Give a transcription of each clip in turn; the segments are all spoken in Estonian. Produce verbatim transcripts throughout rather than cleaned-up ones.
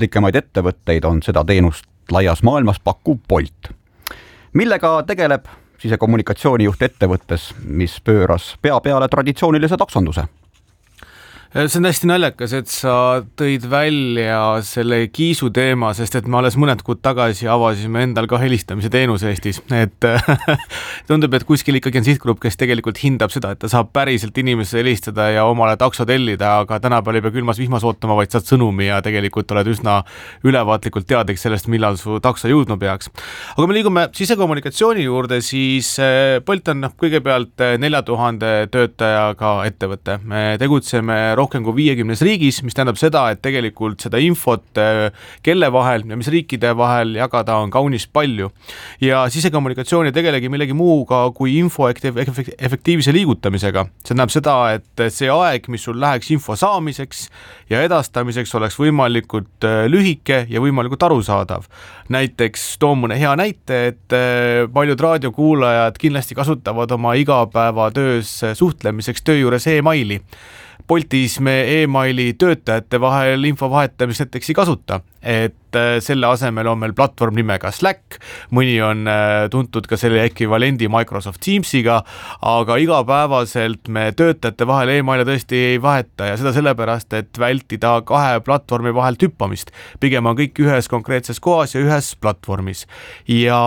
väärtuslikemaid ettevõtteid on seda teenust laias maailmas pakkuv Bolt. Millega tegeleb sisekommunikatsioonijuht ettevõttes, mis pööras pea peale traditsioonilise taksonduse? See on hästi naljakas, et sa tõid välja selle kiisu teema, sest et me alles mõned kuud tagasi avasime endal ka helistamise teenuse Eestis. Et tundub, et kuskil ikkagi on sihtgrupp, kes tegelikult hindab seda, et ta saab päriselt inimesse helistada ja omale takso tellida, aga tänapäeval ei pea külmas vihmas ootama, vaid saad sõnumi ja tegelikult oled üsna ülevaatlikult teadlik sellest, millal su takso jõudma peaks. Aga me liigume sisekommunikatsiooni juurde, siis Bolt on kõigepealt nelja tuhande töötajaga ettevõte. Me tegutseme rohkem kui viiekümnes riigis, mis tähendab seda, et tegelikult seda infot, kelle vahel ja mis riikide vahel jagada on kaunis palju. Ja sisekommunikatsiooni tegelegi millegi muuga kui info efektiivse liigutamisega. See tähendab seda, et see aeg, mis sul läheks info saamiseks ja edastamiseks, oleks võimalikult lühike ja võimalikult arusaadav. Näiteks toon mõne hea näite, et paljud raadiokuulajad kindlasti kasutavad oma igapäeva töös suhtlemiseks töö juures e-maili. Boltis me e-maili töötajate vahel info vahetamist näiteks ei kasuta, et selle asemel on meil platvorm nimega Slack, mõni on tuntud ka selle ekvivalendi Microsoft Teamsiga, aga igapäevaselt me töötajate vahel e-maile tõesti ei vaheta ja seda sellepärast, et vältida kahe platvormi vahel tüppamist. Pigem on kõik ühes konkreetses kohas ja ühes platvormis. Ja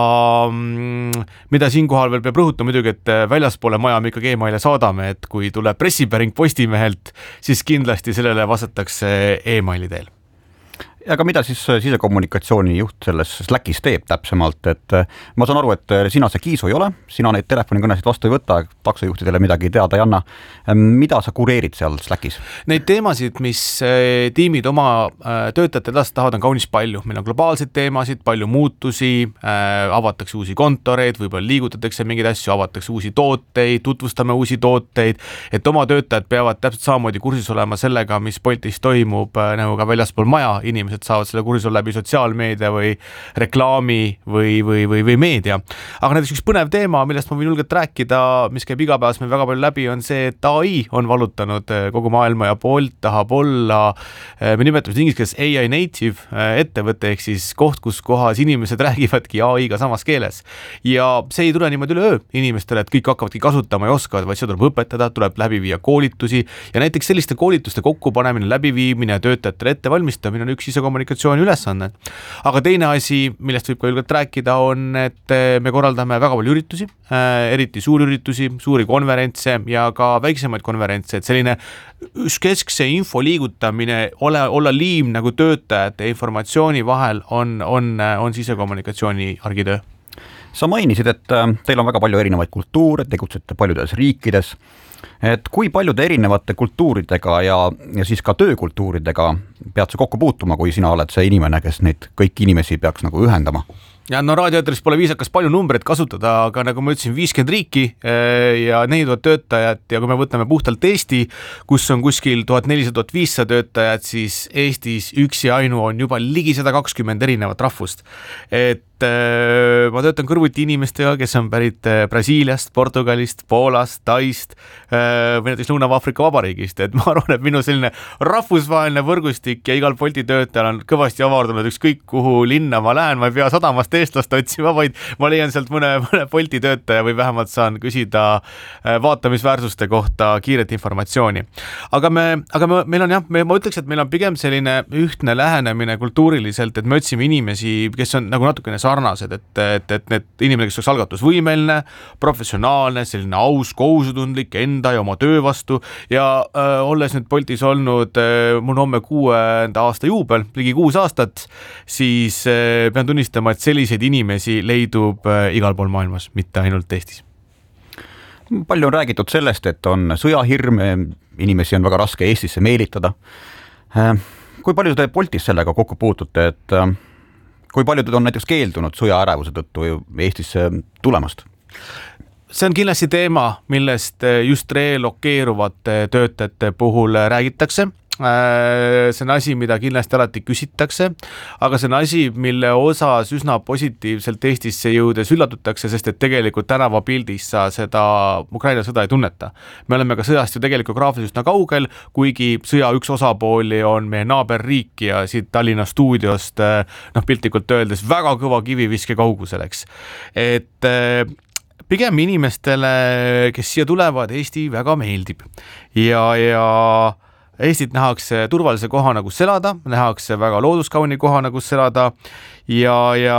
mida siinkohal veel peab rõhuta muidugi, et väljaspoole maja me ikkagi e-maile saadame, et kui tuleb pressipäring Postimehelt, siis kindlasti sellele vastatakse e-maili teel. Aga mida siis sisekommunikatsiooni juht selles Slackis teeb täpsemalt, et ma saan aru, et sina see kiisu ei ole, sina neid telefonikõnesid vastu ei võta, taksojuhtidele midagi teada ei anna. Mida sa kureerid seal Slackis? Neid teemasid, mis tiimid oma töötajate edasi tahavad, on kaunis palju. Meil on globaalseid teemasid, palju muutusi, avatakse uusi kontoreid, võib-olla liigutatakse mingeid asju, avatakse uusi tooteid, tutvustame uusi tooteid, et oma töötajad peavad täpselt samamoodi kursis olema sellega, mis Boltis toimub nagu ka väljaspool maja. Inimesed saavad selle kursis olla läbi sotsiaalmeedia või reklaami või, või, või, või meedia. Aga näiteks üks põnev teema, millest ma võin julgelt rääkida, mis käib igapäevas meil väga palju läbi, on see, et A I on valutanud kogu maailma ja Bolt tahab olla, me nimetame inglise keeles A I native ettevõte, ehk siis koht, kus kohas inimesed räägivadki A I-ga samas keeles. Ja see ei tule niimoodi üleöö inimestele, et kõik hakkavadki kasutama ja oskavad, vaid see tuleb õpetada, tuleb läbi viia koolitusi ja näiteks selliste koolituste kokkupanemine, läbiviimine ja töötajatele ettevalmistamine on üks kommunikatsiooni ülesanne. Aga teine asi, millest võib ka julgelt rääkida, on, et me korraldame väga palju üritusi, eriti suuri üritusi, suuri konverentse ja ka väiksemaid konverentse, et selline keskse info liigutamine, ole, olla liim nagu töötajate informatsiooni vahel on, on, on sisekommunikatsiooni argitöö. Sa mainisid, et teil on väga palju erinevaid kultuure, tegutsete paljudes riikides. Et kui paljude erinevate kultuuridega ja, ja siis ka töökultuuridega pead sa kokku puutuma, kui sina oled see inimene, kes neid kõiki inimesi peaks nagu ühendama? Ja no raadioeetris pole viisakas palju numbreid kasutada, aga nagu ma ütlesin, viiskümmend riiki ja neli tuhat töötajat ja kui me võtame puhtalt Eesti, kus on kuskil tuhat nelisada tuhat viissada töötajat, siis Eestis üksi ainu on juba ligi sada kakskümmend erinevat rahvust. Et ma töötan kõrvuti inimestega, kes on pärit Brasiiliast, Portugalist, Poolast, Taist või näiteks Lõuna-Aafrika Vabariigist, et ma arvan, et minu selline rahvusvaheline võrgustik ja igal Bolti töötajal on kõvasti avardunud ükskõik kuhu linna ma lähen, ma ei pea sadamast eestlast otsima, vaid ma leian sealt mõne, mõne Bolti töötaja või vähemalt saan küsida vaatamisväärsuste kohta kiiret informatsiooni. Aga, me, aga me, meil on jah, me, ma ütleks, et meil on pigem selline ühtne lähenemine kultuuriliselt, et me otsime inimesi, kes on nagu natukene sarnased, et, et, et need inimene, kes oleks algatusvõimeline, professionaalne, selline aus, kohusutundlik enda ja oma töö vastu ja äh, olles nüüd Boltis olnud äh, mul homme kuuenda aasta juubel, ligi kuus aastat, siis äh, pean tunnistama, et selliseid inimesi leidub äh, igal pool maailmas, mitte ainult Eestis. Palju on räägitud sellest, et on sõjahirm, inimesi on väga raske Eestisse meelitada. Äh, kui palju te Boltis sellega kokku puutute, et äh, kui paljud on näiteks keeldunud sõjaärevuse tõttu Eestisse tulemast? See on kindlasti teema, millest just relokeeruvate töötajate puhul räägitakse. see on asi, mida kindlasti alati küsitakse, aga see on asi, mille osas üsna positiivselt Eestisse jõudes üllatutakse, sest et tegelikult tänavapildis sa seda Ukraina sõda ei tunneta. Me oleme ka sõjast ju tegelikult graafiliselt üsna kaugel, kuigi sõja üks osapooli on meie naaberriik ja siit Tallinna stuudiost noh, piltlikult öeldes väga kõva kiviviske kaugusel, eks. Et pigem inimestele, kes siia tulevad, Eesti väga meeldib ja, ja Eestit nähakse turvalise kohana, kus elada, nähakse väga looduskauni kohana, kus elada ja, ja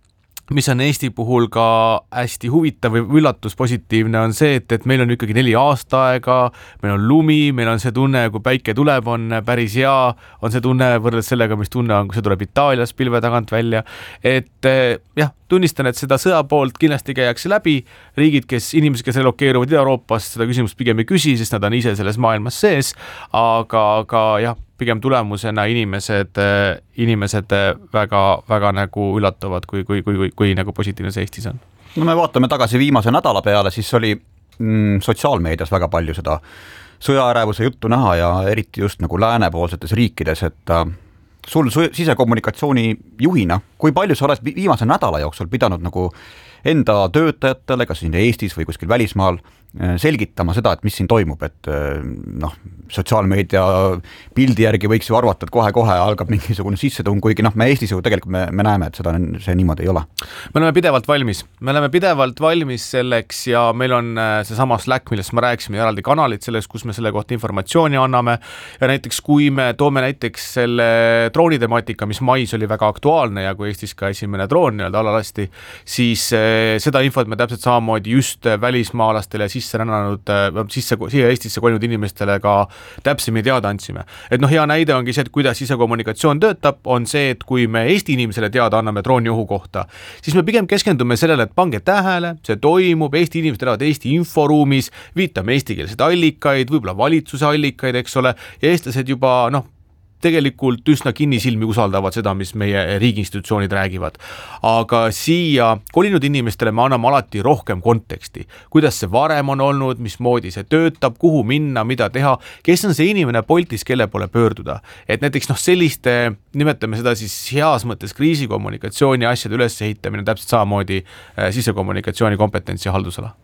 mis on Eesti puhul ka hästi huvitav või üllatus positiivne on see, et, et meil on ikkagi neli aastaaega, meil on lumi, meil on see tunne, kui päike tuleb, on päris hea, on see tunne võrreldes sellega, mis tunne on, kui see tuleb Itaalias pilve tagant välja, et jah, tunnistan, et seda sõja poolt kindlasti käiakse läbi, riigid, kes inimesed, kes relokeeruvad Ida-Euroopast, seda küsimust pigem ei küsi, sest nad on ise selles maailmas sees, aga, aga jah, pigem tulemusena inimesed, inimesed väga, väga nagu üllatuvad, kui, kui, kui, kui, kui nagu positiivne see Eestis on. No me vaatame tagasi viimase nädala peale, siis oli mm, sotsiaalmeedias väga palju seda sõjaärevuse juttu näha ja eriti just nagu läänepoolsetes riikides, et äh, sul sisekommunikatsiooni juhina, kui palju sa oled viimase nädala jooksul pidanud nagu enda töötajatele, kas siin Eestis või kuskil välismaal, selgitama seda, et mis siin toimub, et noh, sotsiaalmeedia pildi järgi võiks ju arvata, et kohe-kohe algab mingisugune sissetung, kuigi noh, me Eestis ju tegelikult me, me näeme, et seda see niimoodi ei ole. Me oleme pidevalt valmis, me oleme pidevalt valmis selleks ja meil on see sama Slack, millest ma rääkisime, eraldi kanalid selleks, kus me selle kohta informatsiooni anname ja näiteks kui me toome näiteks selle droonitemaatika, mis mais oli väga aktuaalne ja kui Eestis ka esimene droon nii-öelda alalasti, siis seda infot me täpselt samamoodi just välismaalastele ja sisse rännanud, sisse, siia Eestisse kolinud inimestele ka täpsemini teada andsime. Et noh, hea näide ongi see, et kuidas sisekommunikatsioon töötab, on see, et kui me Eesti inimesele teada anname drooniohu kohta, siis me pigem keskendume sellele, et pange tähele, see toimub, Eesti inimesed elavad Eesti inforuumis, viitame eestikeelseid allikaid, võib-olla valitsuse allikaid, eks ole, ja eestlased juba noh, tegelikult üsna kinnisilmi usaldavad seda, mis meie riigiinstitutsioonid räägivad. Aga siia kolinud inimestele me anname alati rohkem konteksti, kuidas see varem on olnud, mismoodi see töötab, kuhu minna, mida teha, kes on see inimene Boltis, kelle poole pöörduda. Et näiteks noh, selliste, nimetame seda siis heas mõttes kriisikommunikatsiooni asjade ülesehitamine täpselt samamoodi äh, sisekommunikatsiooni kompetentsi ja haldusala.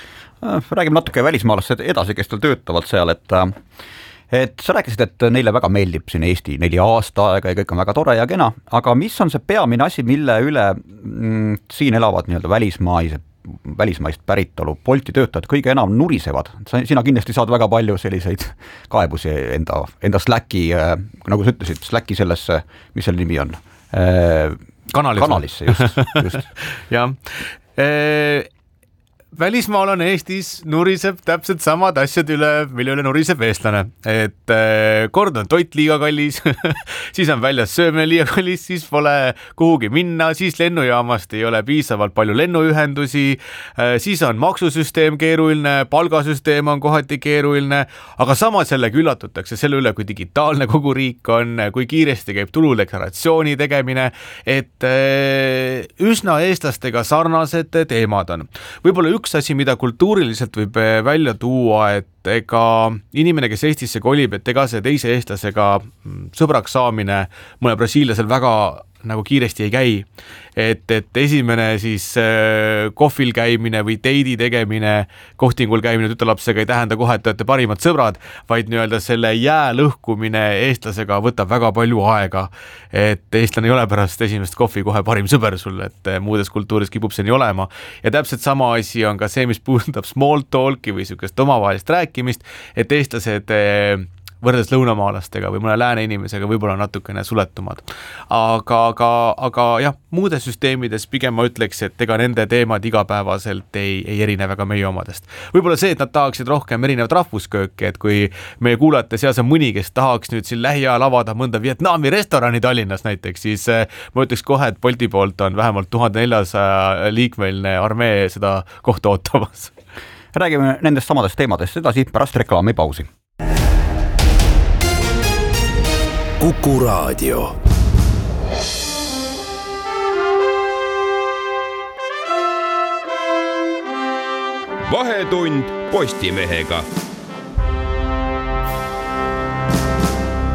Räägime natuke välismaalast edasi, kes tal töötavad seal, et et sa rääkisid, et neile väga meeldib siin Eesti neli aasta aega ja kõik on väga tore ja kena, aga mis on see peamine asi, mille üle mm, siin elavad nii-öelda välismaised, välismaist päritolu Bolti töötajad kõige enam nurisevad? Sina kindlasti saad väga palju selliseid kaebusi enda, enda Slacki, nagu sa ütlesid, Slacki sellesse, mis selle nimi on? Kanalisse. Kanalisse, just, just. jah, eee välismaalane Eestis nuriseb täpselt samad asjad üle, mille üle nuriseb eestlane, et äh, kord on toit liiga kallis, siis on väljas söömine liiga kallis, siis pole kuhugi minna, siis lennujaamast ei ole piisavalt palju lennuühendusi, äh, siis on maksusüsteem keeruline, palgasüsteem on kohati keeruline, aga samas jällegi üllatutakse selle üle, kui digitaalne kogu riik on, kui kiiresti käib tuludeklaratsiooni tegemine, et äh, üsna eestlastega sarnased teemad on. Võib-olla üks Üks asi, mida kultuuriliselt võib välja tuua, et ega inimene, kes Eestisse kolib, et ega see teise eestlasega sõbraks saamine mõne brasiillasel väga nagu kiiresti ei käi. Et, et esimene siis äh, kohvil käimine või teidi tegemine, kohtingul käimine tütarlapsega ei tähenda kohe, et olete parimad sõbrad, vaid nii-öelda selle jää lõhkumine eestlasega võtab väga palju aega. Et eestlane ei ole pärast esimest kohvi kohe parim sõber sul, et muudes kultuuris kipub see nii olema. Ja täpselt sama asi on ka see, mis puudutab small talki või sükest omavahelist rääkimist, et eestlased äh, võrreldes lõunamaalastega või mõne lääne inimesega võib-olla natukene suletumad. Aga, aga, aga jah, muudes süsteemides pigem ma ütleks, et ega nende teemad igapäevaselt ei, ei erine väga meie omadest. Võib-olla see, et nad tahaksid rohkem erinevat rahvuskööki, et kui meie kuulate seas on mõni, kes tahaks nüüd siin lähiajal avada mõnda Vietnami restorani Tallinnas näiteks, siis ma ütleks kohe, et Bolti poolt on vähemalt tuhat neljasaja liikmeline armee seda kohta ootamas. Räägime nendest samadest teemadest edasi pärast reklaamipausi. Kuku Raadio. Vahetund Postimehega.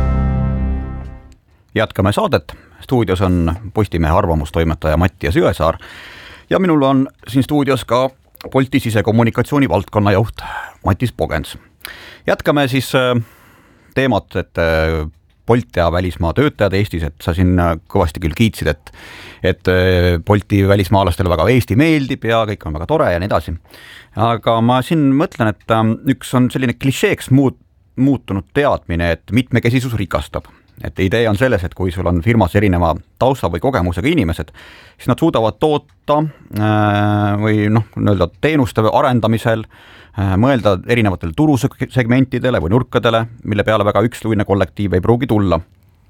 jätkame saadet, stuudios on Postimehe arvamustoimetaja Mattias Jõesaar ja minul on siin stuudios ka Bolti sisekommunikatsiooni valdkonna juht Matis Pogens. Jätkame siis teemat, et Bolt ja välismaa töötajad Eestis, et sa siin kõvasti küll kiitsid, et, et Bolti välismaalastele väga Eesti meeldib ja kõik on väga tore ja nii edasi. Aga ma siin mõtlen, et üks on selline klišeeks muut, muutunud teadmine, et mitmekesisus rikastab. Et idee on selles, et kui sul on firmas erineva tausta või kogemusega inimesed, siis nad suudavad toota või noh, nii-öelda teenuste arendamisel mõelda erinevatele turusegmentidele või nurkadele, mille peale väga üksluine kollektiiv ei pruugi tulla.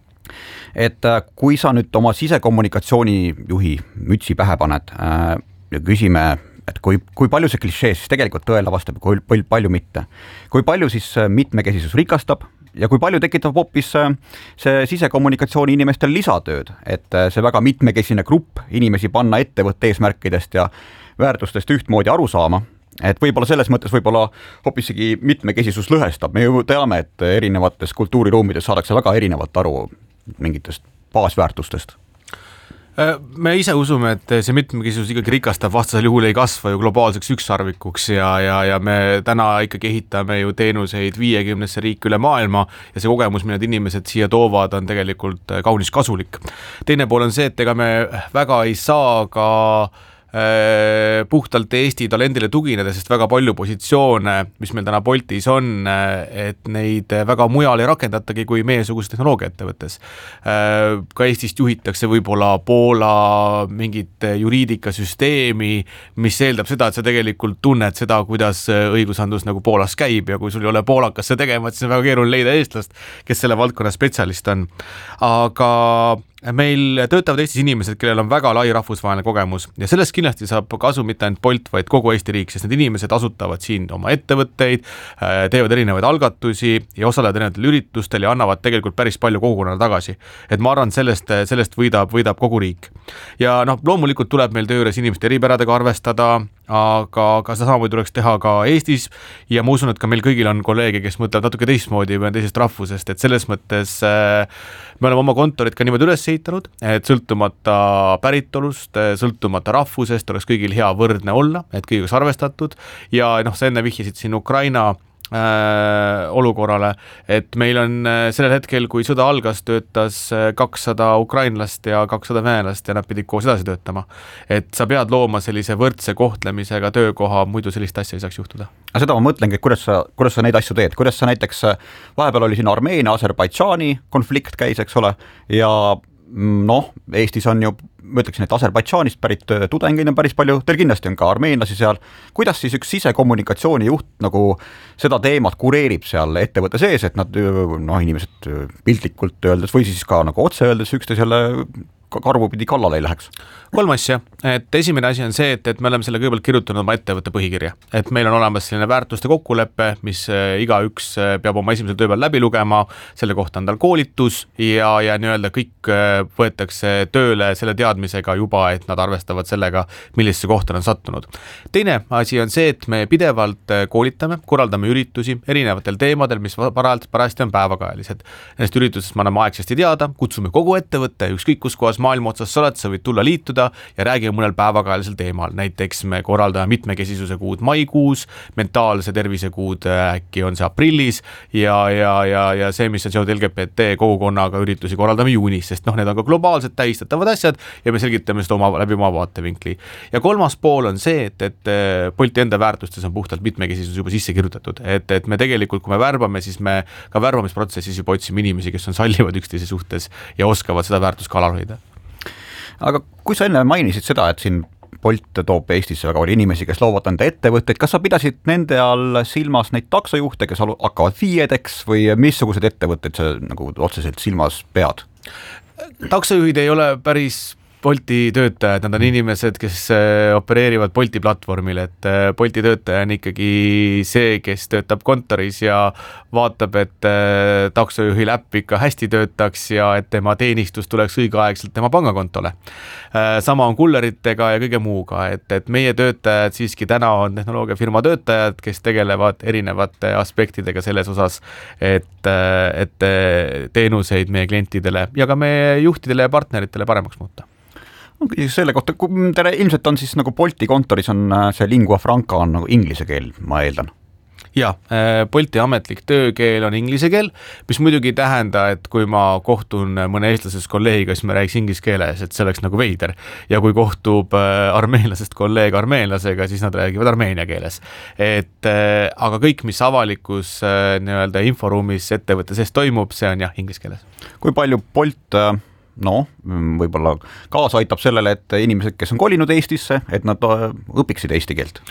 Et kui sa nüüd oma sisekommunikatsiooni juhi mütsi pähe paned ja küsime, et kui, kui palju see klišee siis tegelikult tõele vastab, kui palju mitte. Kui palju siis mitmekesisus rikastab ja kui palju tekitab hoopis see sisekommunikatsiooni inimestel lisatööd, et see väga mitmekesine grupp inimesi panna ettevõtte eesmärkidest ja väärtustest ühtmoodi aru saama, et võib-olla selles mõttes võib-olla hoopisegi mitmekesisus lõhestab. Me ju teame, et erinevates kultuuriruumides saadakse väga erinevalt aru mingitest baasväärtustest. Me ise usume, et see mitmekesisus ikkagi rikastab, vastasel juhul ei kasva ju globaalseks ükssarvikuks ja, ja, ja me täna ikkagi ehitame ju teenuseid viiekümnesse riiki üle maailma ja see kogemus, milled inimesed siia toovad, on tegelikult kaunis kasulik. Teine pool on see, et ega me väga ei saa ka puhtalt Eesti talendile tugineda, sest väga palju positsioone, mis meil täna Boltis on, et neid väga mujal ei rakendatagi kui meiesuguses tehnoloogiaettevõttes. Ka Eestist juhitakse võib-olla Poola mingit juriidikasüsteemi, mis eeldab seda, et sa tegelikult tunned seda, kuidas õigusandlus nagu Poolas käib ja kui sul ei ole poolakas see tegema, siis on väga keeruline leida eestlast, kes selle valdkonna spetsialist on. Aga meil töötavad Eestis inimesed, kellel on väga lai rahvusvaheline kogemus ja sellest kindlasti saab kasu mitte ainult Bolt, vaid kogu Eesti riik, sest need inimesed asutavad siin oma ettevõtteid, teevad erinevaid algatusi ja osalevad erinevatel üritustel ja annavad tegelikult päris palju kogukonnale tagasi. Et ma arvan, sellest, sellest võidab, võidab kogu riik. Ja noh, loomulikult tuleb meil töö juures inimeste eripäradega arvestada, aga, aga seda samamoodi tuleks teha ka Eestis ja ma usun, et ka meil kõigil on kolleege, kes mõtlevad natuke teistmoodi või on teisest rahvusest, et selles mõttes me oleme oma kontorit ka niimoodi üles ehitanud, et sõltumata päritolust, sõltumata rahvusest oleks kõigil hea võrdne olla, et kõigiga arvestatud ja noh, sa enne vihjasid siin Ukraina Äh, olukorrale, et meil on sellel hetkel, kui sõda algas, töötas kakssada ukrainlast ja kakssada venelast ja nad pidid koos edasi töötama. Et sa pead looma sellise võrdse kohtlemisega töökoha, muidu sellist asja ei saaks juhtuda. Aga seda ma mõtlengi, kuidas sa, kuidas sa neid asju teed, kuidas sa näiteks, vahepeal oli siin Armeenia, Aserbaidžaani konflikt käis, eks ole, ja noh, Eestis on ju, ma ütleksin, et Aserbaidžaanist pärit tudengeid on päris palju, teil kindlasti on ka armeenlasi seal. Kuidas siis üks sisekommunikatsiooni juht nagu seda teemat kureerib seal ettevõtte sees, et nad, noh, inimesed piltlikult öeldes või siis ka nagu otse öeldes üksteisele karvupidi kallale ei läheks? Kolm asja, et esimene asi on see, et, et me oleme selle kõigepealt kirjutanud oma ettevõtte põhikirja, et meil on olemas selline väärtuste kokkulepe, mis igaüks peab oma esimesel töö peal läbi lugema, selle kohta on tal koolitus ja, ja nii-öelda kõik võetakse tööle selle teadmisega juba, et nad arvestavad sellega, millisesse kohta on sattunud. Teine asi on see, et me pidevalt koolitame, korraldame üritusi erinevatel teemadel, mis parajasti on päevakajalised. Nendest üritustest me anname aegsasti teada, kutsume kogu ettevõtte, ükskõik kus kohas maailma otsas sa oled, sa võid tulla liituda ja räägime mõnel päevakajalisel teemal. Näiteks me korraldame mitmekesisuse kuud maikuus, mentaalse tervise kuud äkki on see aprillis ja, ja, ja, ja see, mis on seotud L G B T kogukonnaga üritusi korraldame juunis, sest noh, need on ka globaalselt tähistatavad asjad ja me selgitame seda oma, läbi oma vaatevinkli. Ja kolmas pool on see, et, et Bolti enda väärtustes on puhtalt mitmekesisus juba sisse kirjutatud, et, et me tegelikult, kui me värbame, siis me ka värbamisprotsessis juba otsime inimesi, kes on sallivad üksteise suhtes ja oskavad seda väärtust ka alal hoida. Aga kui sa enne mainisid seda, et siin Bolt toob Eestisse väga palju inimesi, kes loovad enda ettevõtteid, kas sa pidasid nende all silmas neid taksojuhte, kes hakkavad FIE-deks või missugused ettevõtted sa nagu otseselt silmas pead? Taksojuhid ei ole päris Bolti töötajad, nad on inimesed, kes opereerivad Bolti platvormil, et Bolti töötaja on ikkagi see, kes töötab kontoris ja vaatab, et taksojuhil äpp ikka hästi töötaks ja et tema teenistus tuleks õigeaegselt tema pangakontole. Sama on kulleritega ja kõige muuga, et, et meie töötajad siiski täna on tehnoloogiafirma töötajad, kes tegelevad erinevate aspektidega selles osas, et, et teenuseid meie klientidele ja ka meie juhtidele ja partneritele paremaks muuta. Selle kohta, tere, ilmselt on siis nagu Bolti kontoris on see lingua franca on nagu inglise keel, ma eeldan. Ja, Bolti ametlik töökeel on inglise keel, mis muidugi ei tähenda, et kui ma kohtun mõne eestlasest kolleegiga, siis me räägiks inglise keeles, et see oleks nagu veider. Ja kui kohtub armeenlasest kolleeg armeenlasega, siis nad räägivad armeenia keeles. Et, aga kõik, mis avalikus nii-öelda inforuumis ettevõtte sees toimub, see on jah, inglise keeles. Kui palju Bolt no, võib-olla kaasa aitab sellele, et inimesed, kes on kolinud Eestisse, et nad õpiksid eesti keelt?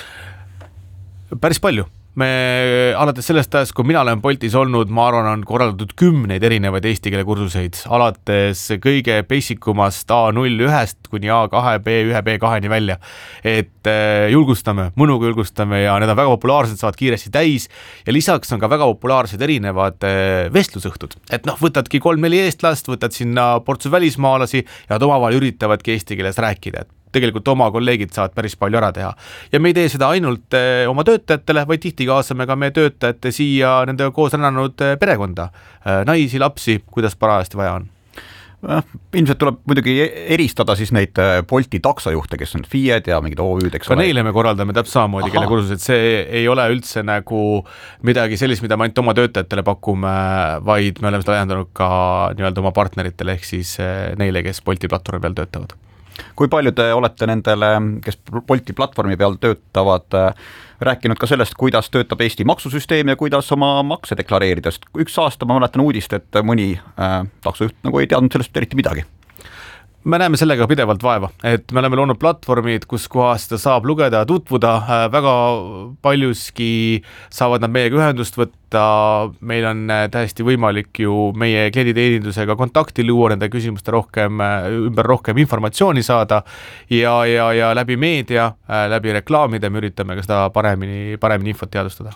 Päris palju. Me alates sellest ajast, kui mina olen Boltis olnud, ma arvan, on korraldatud kümneid erinevaid eesti keele kursuseid, alates kõige basikumast A null ühest kuni A kaks, B üks, B kaheni välja. Et julgustame, mõnuga julgustame ja need on väga populaarsed, saavad kiiresti täis ja lisaks on ka väga populaarsed erinevad vestlusõhtud. Et noh, võtadki kolm-neli eestlast, võtad sinna portsu välismaalasi ja nad omavahel üritavadki eesti keeles rääkida, et tegelikult oma kolleegid saavad päris palju ära teha. Ja me ei tee seda ainult oma töötajatele, vaid tihti kaasame ka meie töötajate siia nendega koos rännanud perekonda, naisi, lapsi, kuidas parajasti vaja on. Ilmselt tuleb muidugi eristada siis neid Bolti taksojuhte, kes on F I E-d ja mingid O Ü-d, eks ka ole. Neile me korraldame täpselt samamoodi, kelle kursused, see ei ole üldse nagu midagi sellist, mida me ainult oma töötajatele pakume, vaid me oleme seda vähendanud ka nii-öelda oma partneritele, ehk siis neile, kes Bolti platvormi peal töötavad. Kui palju te olete nendele, kes Bolti platvormi peal töötavad, rääkinud ka sellest, kuidas töötab Eesti maksusüsteem ja kuidas oma makse deklareerida? Üks aasta ma mäletan uudist, et mõni äh, taksojuht nagu ei teadnud sellest eriti midagi. Me näeme sellega pidevalt vaeva, et me oleme loonud platvormid, kus kohas seda saab lugeda ja tutvuda, väga paljuski saavad nad meiega ühendust võtta, meil on täiesti võimalik ju meie klienditeenindusega kontakti luua, nende küsimuste rohkem, ümber rohkem informatsiooni saada ja, ja, ja läbi meedia, läbi reklaamide me üritame ka seda paremini, paremini infot teadustada.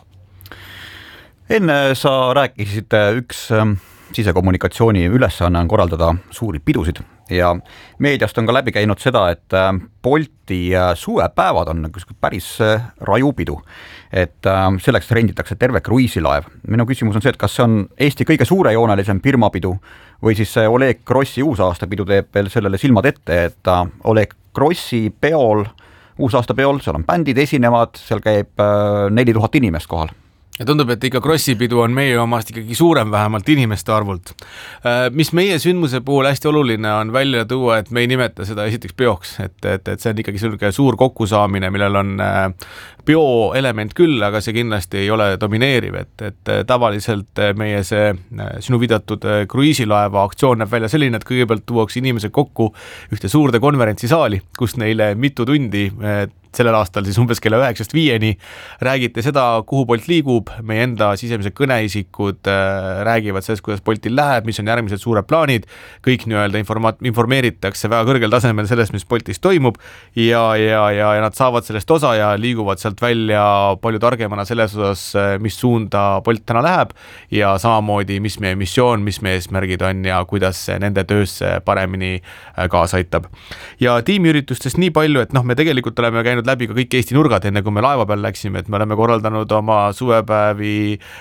Enne sa rääkisid üks sisekommunikatsiooni ülesanne on korraldada suuri pidusid ja meediast on ka läbi käinud seda, et Bolti suvepäevad on päris rajupidu, et selleks renditakse terve kruiisilaev. Minu küsimus on see, et kas see on Eesti kõige suurejoonelisem firmapidu või siis see Oleg Grossi uusaastapidu teeb veel sellele silmad ette, et Oleg Grossi peol, uusaastapeol, seal on bändid esinevad, seal käib neli tuhat inimest kohal. Ja tundub, et ikka Grossi-pidu on meie omast ikkagi suurem vähemalt inimeste arvult. Mis meie sündmuse puhul hästi oluline on välja tuua, et me ei nimeta seda esiteks peoks, et, et, et see on ikkagi selline suur kokkusaamine, millel on bioelement küll, aga see kindlasti ei ole domineeriv, et, et tavaliselt meie see sinu viidatud kruiisilaeva aktsioon näeb välja selline, et kõigepealt tuuakse inimesed kokku ühte suurde konverentsisaali, kus neile mitu tundi sellel aastal siis umbes kella üheksast viieni räägite seda, kuhu Bolt liigub, meie enda sisemised kõneisikud äh, räägivad sellest, kuidas Boltil läheb, mis on järgmised suured plaanid, kõik nii-öelda informa- informeeritakse väga kõrgel tasemel sellest, mis Boltis toimub ja, ja, ja, ja nad saavad sellest osa ja liiguvad sealt välja palju targemana selles osas, mis suunda Bolt täna läheb ja samamoodi, mis meie missioon, mis meie eesmärgid on ja kuidas nende töösse paremini kaasa aitab. Ja tiimiüritustest nii palju, et noh, me tegelikult oleme käinud läbi ka kõik Eesti nurgad, enne kui me laeva peal läksime, et me oleme korraldanud oma suvepäevi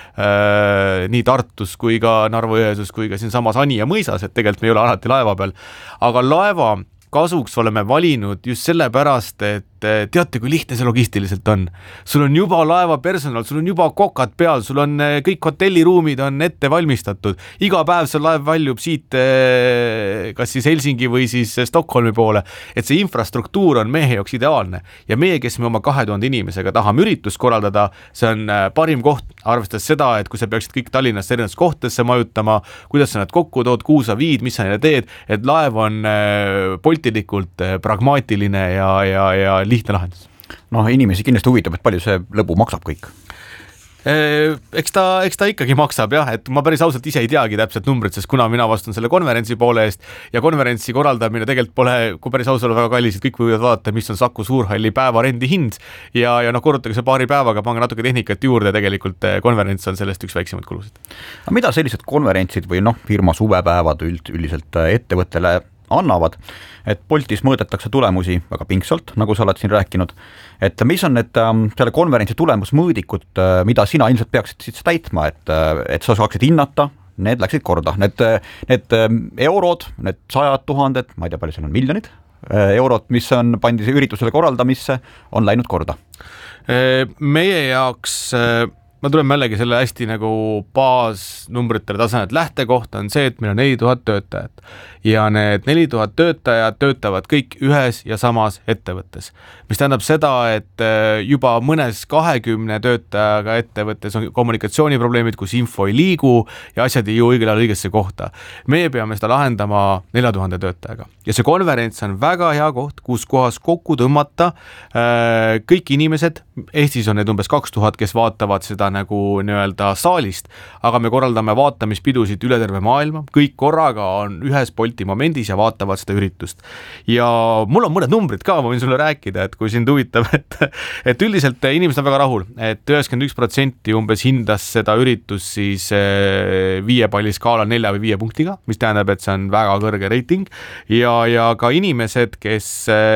äh, nii Tartus kui ka Narva-Jõesuus kui ka siin samas Anija mõisas, et tegelikult me ei ole alati laeva peal, aga laeva kasuks oleme valinud just sellepärast, et teate, kui lihtne see logistiliselt on. Sul on juba laeva personal, sul on juba kokad peal, sul on kõik hotelliruumid on ette valmistatud. Iga päev see laev väljub siit kas siis Helsingi või siis Stockholmi poole, et see infrastruktuur on meie jaoks ideaalne. Ja meie, kes me oma kahe tuhande inimesega tahame üritust korraldada, see on parim koht, arvestades seda, et kui sa peaksid kõik Tallinnas erinevates kohtadesse majutama, kuidas sa nad kokku tood, kuhu sa viid, mis sa neile teed, et laev on boltilikult pragmaatiline ja, ja, ja lihtne lahendus. Noh, inimesi kindlasti huvitab, et palju see lõbu maksab kõik. Eks ta, eks ta ikkagi maksab jah, et ma päris ausalt ise ei teagi täpselt numbrit, sest kuna mina vastun selle konverentsi poole eest ja konverentsi korraldamine tegelikult pole, kui päris ausalt väga kallis, et kõik võivad vaadata, mis on Saku Suurhalli päeva rendi hind ja, ja noh, korrutage see paari päevaga, pange natuke tehnikat juurde, tegelikult konverents on sellest üks väiksemaid kulusid. Aga mida sellised konverentsid või noh, firma suvepäevad üld, üldiselt ettevõttele annavad, et Boltis mõõdetakse tulemusi väga pingsalt, nagu sa oled siin rääkinud, et mis on need selle konverentsi tulemusmõõdikud, mida sina ilmselt peaksid siis täitma, et, et sa saaksid hinnata, need läksid korda, need, need eurod, need sajad tuhanded, ma ei tea, palju seal on miljonid eurot, mis on pandi üritusele korraldamisse, on läinud korda. Meie jaoks ma tuleme jällegi selle hästi nagu baasnumbritele tasemel, et lähtekoht on see, et meil on neli tuhat töötajat ja need neli tuhat töötajat töötavad kõik ühes ja samas ettevõttes, mis tähendab seda, et juba mõnes kahekümne töötajaga ettevõttes on kommunikatsiooniprobleemid, kus info ei liigu ja asjad ei jõua õigel ajal õigesse kohta. Meie peame seda lahendama nelja tuhande töötajaga ja see konverents on väga hea koht, kus kohas kokku tõmmata kõik inimesed, Eestis on need umbes kaks tuhat, kes vaatavad seda nagu nii-öelda saalist, aga me korraldame vaatamispidusid üle terve maailma, kõik korraga on ühes Bolti momendis ja vaatavad seda üritust. Ja mul on mõned numbrid ka, ma võin sulle rääkida, et kui sind huvitab, et, et üldiselt inimesed on väga rahul, et üheksakümmend üks protsenti umbes hindas seda üritust siis viie palli skaala nelja või viie punktiga, mis tähendab, et see on väga kõrge reiting ja, ja ka inimesed, kes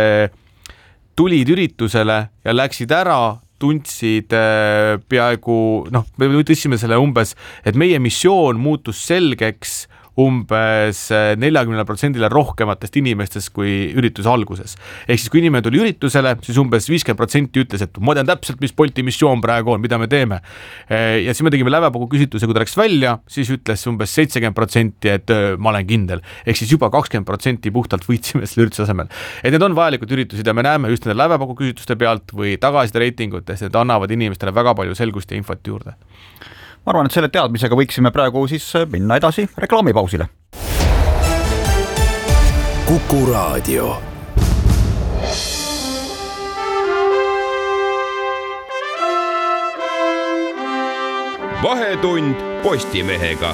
tulid üritusele ja läksid ära, tundsid peaaegu, noh, me tõstsime selle umbes, et meie missioon muutus selgeks umbes neljakümne protsendile rohkematest inimestest kui ürituse alguses. Ehk siis kui inimene tuli üritusele, siis umbes viiskümmend protsenti ütles, et ma tean täpselt, mis Bolti missioon praegu on, mida me teeme. Ja siis me tegime lävepaku küsitluse, kui ta läks välja, siis ütles umbes seitsekümmend protsenti, et ma olen kindel. Ehk siis juba kakskümmend protsenti puhtalt võitsime selle ürituse asemel. Et need on vajalikud üritusid ja me näeme just nende lävepaku küsitluste pealt või tagaside reitingutest, et annavad inimestele väga palju selgust ja infot juurde. Ma arvan, et selle teadmisega võiksime praegu siis minna edasi reklaamipausile. Kuku Raadio. Vahetund Postimehega.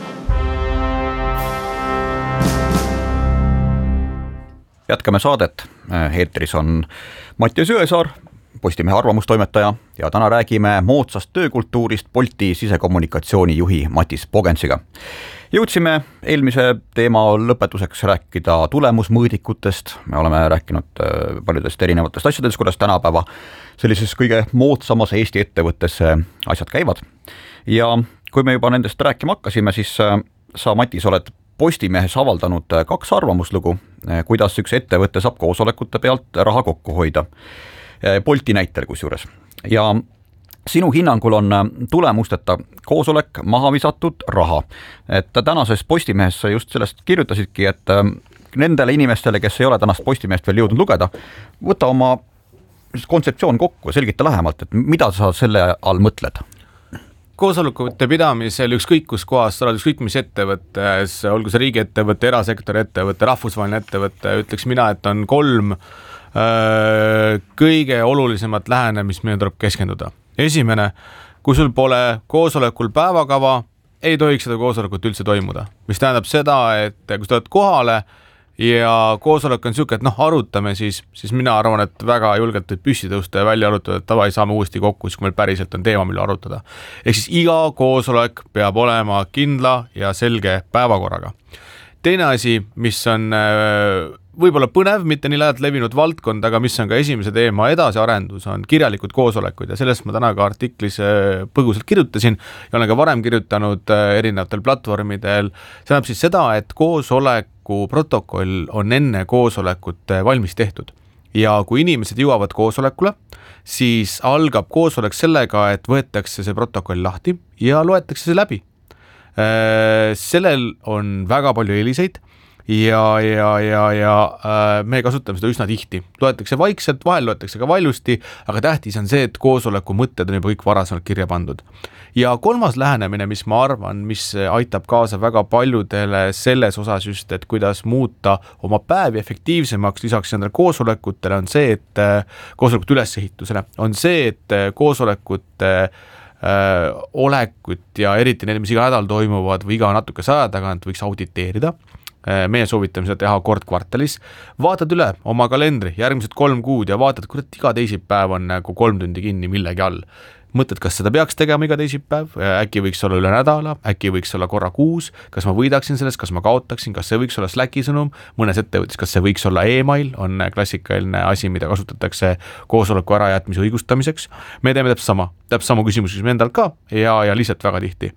Jätkame saadet. Eetris on Mattias Jõesaar, Postimehe arvamustoimetaja ja täna räägime moodsast töökultuurist Bolti sisekommunikatsiooni juhi Matis Pogensiga. Jõudsime eelmise teema lõpetuseks rääkida tulemusmõõdikutest, me oleme rääkinud paljudest erinevatest asjadest, kuidas tänapäeva sellises kõige moodsamas Eesti ettevõttes asjad käivad. Ja kui me juba nendest rääkima hakkasime, siis sa, Matis, oled Postimehes avaldanud kaks arvamuslugu, kuidas üks ettevõte saab koosolekute pealt raha kokku hoida. Bolti näitel kusjuures. Ja sinu hinnangul on tulemusteta koosolek maha visatud raha. Et tänases Postimehes just sellest kirjutasidki, et nendele inimestele, kes ei ole tänast Postimehest veel jõudnud lugeda, võta oma kontseptsioon kokku ja selgita lähemalt, et mida sa selle all mõtled? Koosolekute pidamisel ükskõik kus kohas, sa oled ükskõik mis ettevõttes, olgu see riigiettevõtte, erasektori ettevõtte, rahvusvaheline ettevõtte, ütleks mina, et on kolm kõige olulisemat lähenemist, millele tuleb keskenduda. Esimene, kui sul pole koosolekul päevakava, ei tohiks seda koosolekut üldse toimuda. Mis tähendab seda, et kui sa oled kohale ja koosolek on siuke, et noh, arutame, siis, siis mina arvan, et väga julgelt võib püssi tõusta ja välja arutada, et tavai saame uuesti kokku, siis kui meil päriselt on teema, mille arutada. Ehk siis iga koosolek peab olema kindla ja selge päevakorraga. Teine asi, mis on võib-olla põnev, mitte nii lähedalt levinud valdkond, aga mis on ka esimese teema edasiarendus, on kirjalikud koosolekud ja sellest ma täna ka artiklis põgusalt kirjutasin ja olen ka varem kirjutanud erinevatel platvormidel. See tähendab siis seda, et koosoleku protokoll on enne koosolekut valmis tehtud ja kui inimesed jõuavad koosolekule, siis algab koosolek sellega, et võetakse see protokoll lahti ja loetakse see läbi. Sellel on väga palju eeliseid ja, ja, ja, ja me kasutame seda üsna tihti. Loetakse vaikselt, vahel loetakse ka valjusti, aga tähtis on see, et koosoleku mõtted on juba kõik varasemalt kirja pandud. Ja kolmas lähenemine, mis ma arvan, mis aitab kaasa väga paljudele selles osas just, et kuidas muuta oma päevi efektiivsemaks lisaks nendele koosolekutele, on see, et koosolekute ülesehitusele, on see, et koosolekute äh, olekut ja eriti need, mis iga nädal toimuvad või iga natukese aja tagant võiks auditeerida. Meie soovitame seda teha kord kvartalis, vaatad üle oma kalendri järgmised kolm kuud ja vaatad, kurat, iga teisipäev on nagu kolm tundi kinni millegi all. Mõtled, kas seda peaks tegema iga teisipäev, äkki võiks olla üle nädala, äkki võiks olla korra kuus, kas ma võidaksin sellest, kas ma kaotaksin, kas see võiks olla Slacki sõnum, mõnes ettevõttes, kas see võiks olla e-mail, on klassikaline asi, mida kasutatakse koosoleku ärajätmise õigustamiseks. Me teeme täpselt sama, täpselt sama küsimus küsime endalt ka ja, ja lihtsalt väga tihti.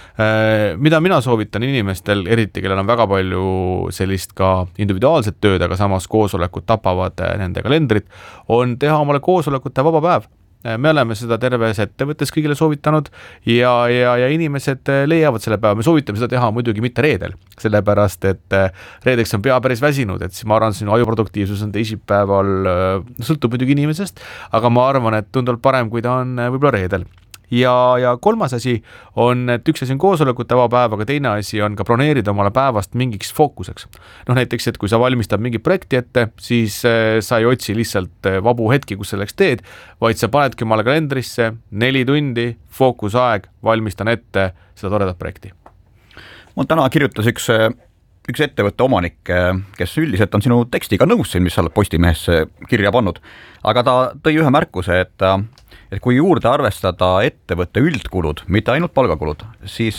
Mida mina soovitan inimestel, eriti kellel on väga palju sellist ka individuaalset tööd, aga samas koosolekud tapavad nende kalendrit, on teha omale koosolekute vaba päev. Me oleme seda terves ettevõttes kõigile soovitanud ja, ja, ja inimesed leiavad selle päeva. Me soovitame seda teha muidugi mitte reedel, sellepärast et reedeks on pea päris väsinud, et ma arvan, sinu ajuproduktiivsus on teisipäeval, sõltub muidugi inimesest, aga ma arvan, et tunduvalt parem, kui ta on võib-olla reedel. Ja, ja kolmas asi on, et üks asi on koosolekute vaba päev, aga teine asi on ka broneerida omale päevast mingiks fookuseks. Noh, näiteks, et kui sa valmistad mingi projekti ette, siis sa ei otsi lihtsalt vabu hetki, kus selleks teed, vaid sa panedki omale kalendrisse neli tundi, fookusaeg, valmistan ette seda toredat projekti. Mul täna kirjutas üks, üks ettevõtte omanik, kes üldiselt on sinu tekstiga nõus siin, mis sa oled Postimehesse kirja pannud, aga ta tõi ühe märkuse, et et kui juurde arvestada ettevõtte üldkulud, mitte ainult palgakulud, siis,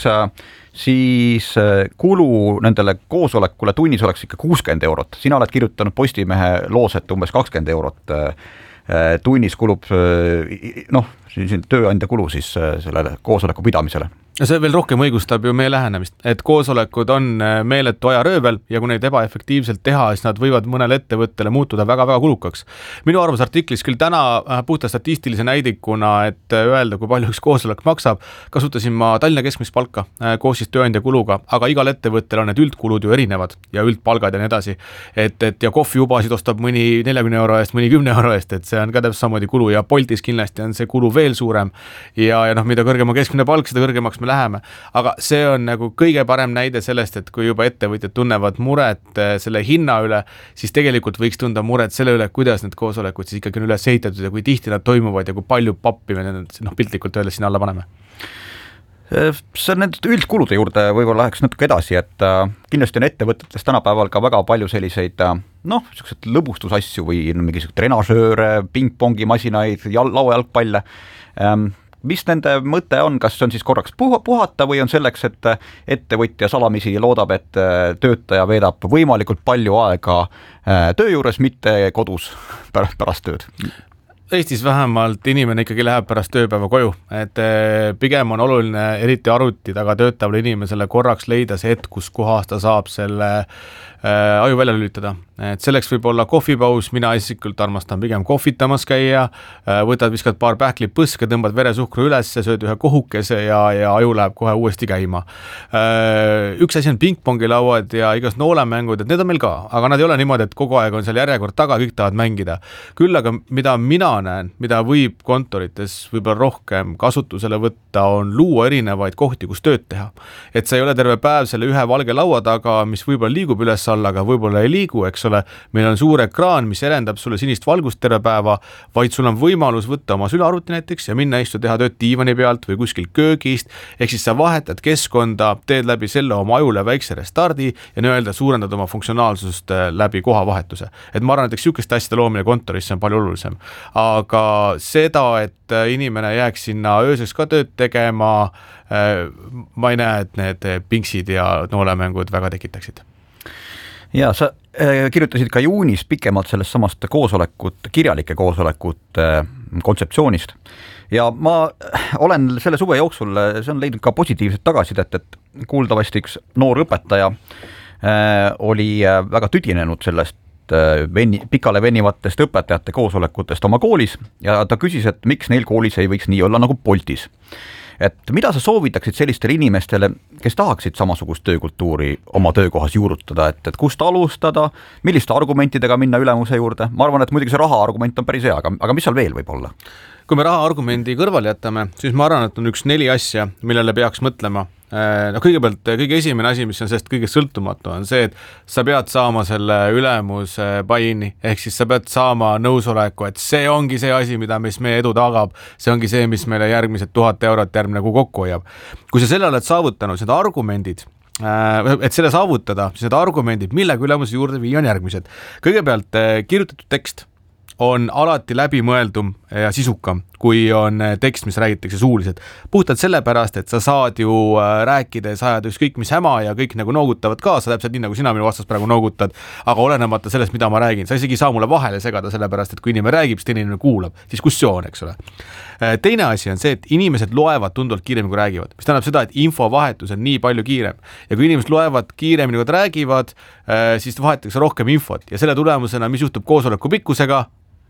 siis kulu nendele koosolekule tunnis oleks ikka kuuskümmend eurot. Sina oled kirjutanud Postimehe loos, et umbes kakskümmend eurot tunnis kulub, noh, tööandja kulu siis selle koosoleku pidamisele. See veel rohkem õigustab ju meie lähenemist, et koosolekud on meeletu ajaröövel ja kui neid ebaefektiivselt teha, siis nad võivad mõnele ettevõttele muutuda väga-väga kulukaks. Minu arvamus artiklis küll täna puhta statistilise näidikuna, et öelda, kui palju üks koosolek maksab, kasutasin ma Tallinna keskmist palka koos siis tööandja kuluga, aga igal ettevõttel on need üldkulud ju erinevad ja üldpalgad ja nii edasi. Et, et ja kohvijubasid ostab mõni neljakümne euro eest, mõni kümne euro eest, et see on ka täpselt samamoodi kulu ja Boltis kindlasti on see kulu veel suurem ja, ja noh, mida kõrgema keskmine palk, seda kõrgemaks me läheme, aga see on nagu kõige parem näide sellest, et kui juba ettevõtjad tunnevad muret selle hinna üle, siis tegelikult võiks tunda muret selle üle, kuidas need koosolekud siis ikkagi on üles ehitatud ja kui tihti nad toimuvad ja kui palju pappi me noh, piltlikult öeldes sinna alla paneme. See on nende üldkulude juurde võib-olla läheks natuke edasi, et kindlasti on ettevõtetes tänapäeval ka väga palju selliseid noh, sellised lõbustusasju või mingisugused trenažööre, pingpongimasinaid, lauajalgpalle. Mis nende mõte on, kas see on siis korraks puhata või on selleks, et ettevõtja salamisi loodab, et töötaja veedab võimalikult palju aega töö juures, mitte kodus pärast tööd? Eestis vähemalt inimene ikkagi läheb pärast tööpäeva koju, et pigem on oluline eriti arvuti taga töötavale inimesele korraks leida see hetk, kus kohas ta saab selle äh, aju välja lülitada. Et selleks võib olla kohvipaus, mina isiklikult armastan pigem kohvitamas käia, võtad, viskad paar pähklit põske, tõmbad veresuhkru üles, sööd ühe kohukese ja, ja aju läheb kohe uuesti käima. Üks asi on pingpongilauad ja igas noolemängud, et need on meil ka, aga nad ei ole niimoodi, et kogu aeg on seal järjekord taga, kõik tahavad mängida. Küll aga mida mina näen, mida võib kontorites võib-olla rohkem kasutusele võtta, on luua erinevaid kohti, kus tööd teha. Et sa ei ole terve päev selle ühe valge laua taga, mis võib-olla liigub üles alla, aga võib-olla ei liigu, eks ole, meil on suur ekraan, mis erendab sulle sinist valgust terve päeva, vaid sul on võimalus võtta oma sülearvuti näiteks ja minna istu teha tööd diivani pealt või kuskil köögist, ehk siis sa vahetad keskkonda, teed läbi selle oma ajule väikse restardi ja nii-öelda suurendad oma funktsionaalsust läbi kohavahetuse. Et ma arvan, et sihukeste asjade loomine kontorisse on palju olulisem. Aga seda, et inimene jääks sinna ööseks ka tööd tegema, ma ei näe, et need pingsid ja noolemängud väga tekitaksid. Ja sa äh, kirjutasid ka juunis pikemalt sellest samast koosolekut, kirjalike koosolekut äh, kontseptsioonist ja ma olen selle suve jooksul, see on leidnud ka positiivset tagasisidet, et kuuldavasti üks noor õpetaja äh, oli väga tüdinenud sellest äh, veni, pikale venivatest õpetajate koosolekutest oma koolis ja ta küsis, et miks neil koolis ei võiks nii olla nagu Boltis. Et mida sa soovitaksid sellistele inimestele, kes tahaksid samasugust töökultuuri oma töökohas juurutada, et, et kust alustada, milliste argumentidega minna ülemuse juurde? Ma arvan, et muidugi see raha argument on päris hea, aga, aga mis seal veel võib olla? Kui me raha argumendi kõrvale jätame, siis ma arvan, et on üks neli asja, millele peaks mõtlema no kõigepealt kõige esimene asi, mis on sellest kõigest sõltumatu, on see, et sa pead saama selle ülemuse buy-in'i, ehk siis sa pead saama nõusoleku, et see ongi see asi, mida mis meie edu tagab, see ongi see, mis meile järgmised tuhat eurot järgmine kuu kokku hoiab. Kui sa selle oled saavutanud, need argumendid, et selle saavutada, siis need argumendid, millega ülemuse juurde viia, on järgmised. Kõigepealt kirjutatud tekst on alati läbimõeldum ja sisukam, kui on tekst, mis räägitakse suuliselt. Puhtalt sellepärast, et sa saad ju rääkides ajada ükskõik mis häma ja kõik nagu noogutavad kaasa, täpselt nii nagu sina minu vastas praegu noogutad, aga olenemata sellest, mida ma räägin, sa isegi saa mulle vahele segada, sellepärast, et kui inimene räägib, siis teine inimene kuulab, diskussioon, eks ole. Teine asi on see, et inimesed loevad tunduvalt kiiremini, kui räägivad, mis tähendab seda, et infovahetus on nii palju kiirem ja kui inimesed loevad kiiremini, kui räägivad, siis vahetakse rohkem infot ja selle tulemusena, mis juhtub koosoleku pikkusega,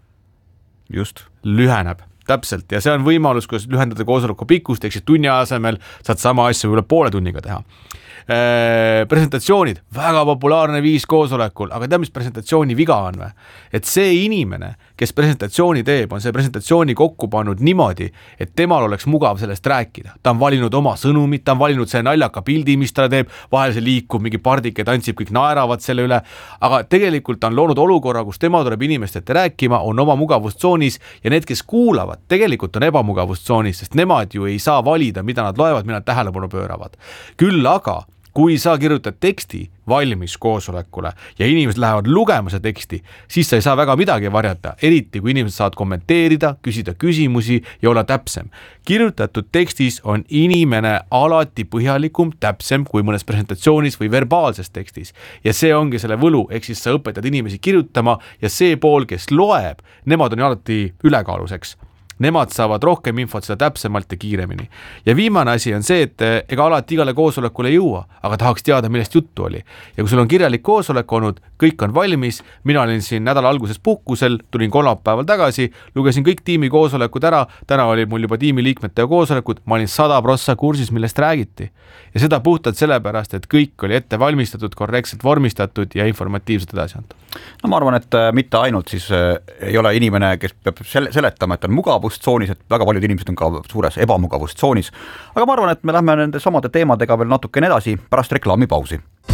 just lüheneb, täpselt, ja see on võimalus, kus lühendada koosoleku pikkust, ehk siis tunni asemel saad sama asja võib-olla poole tunniga teha. Presentatsioonid, väga populaarne viis koosolekul, aga tea, mis presentatsiooni viga on või? Et see inimene, kes presentatsiooni teeb, on see presentatsiooni kokku pannud niimoodi, et temal oleks mugav sellest rääkida. Ta on valinud oma sõnumit, ta on valinud see naljaka pildi, mis ta teeb, vahel see liikub, mingi pardike tantsib, kõik naeravad selle üle, aga tegelikult on loonud olukorra, kus tema tuleb inimest ette rääkima, on oma mugavustsoonis ja need, kes kuulavad, tegelikult on ebamugavustsoonis, sest nemad ju ei saa valida, mida nad loevad, mida nad tähelepanu pööravad. Küll aga kui sa kirjutad teksti valmis koosolekule ja inimesed lähevad lugema see teksti, siis sa ei saa väga midagi varjata, eriti kui inimesed saavad kommenteerida, küsida küsimusi ja olla täpsem. Kirjutatud tekstis on inimene alati põhjalikum, täpsem kui mõnes presentatsioonis või verbaalses tekstis ja see ongi selle võlu, ehk siis sa õpetad inimesi kirjutama ja see pool, kes loeb, nemad on alati ülekaaluseks. Nemad saavad rohkem infot seda täpsemalt ja kiiremini. Ja viimane asi on see, et ega alati igale koosolekule ei jõua, aga tahaks teada, millest juttu oli. Ja kui sul on kirjalik koosolek olnud, kõik on valmis, mina olin siin nädala alguses puhkusel, tulin kolmapäeval tagasi, lugesin kõik tiimi koosolekud ära, täna oli mul juba tiimi liikmete koosolekud, ma olin sada prossa kursis, millest räägiti. Ja seda puhtalt sellepärast, et kõik oli ette valmistatud, korrektselt vormistatud ja informatiivselt edasi antud. No ma arvan, et mitte ainult siis ei ole inimene, kes peab seletama, et on mugavustsoonis, et väga paljud inimesed on ka suures ebamugavustsoonis, aga ma arvan, et me lähme nende samade teemadega veel natukene edasi pärast reklaamipausi.